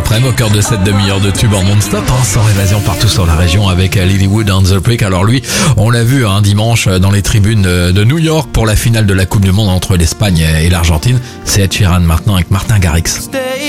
après-midi au cœur de cette demi-heure de tube en non-stop, sans évasion partout sur la région avec Lilywood and the Prick. Alors lui, on l'a vu dimanche dans les tribunes de New York pour la finale de la Coupe du Monde entre l'Espagne et l'Argentine. C'est Ed Sheeran maintenant avec Martin Garrix.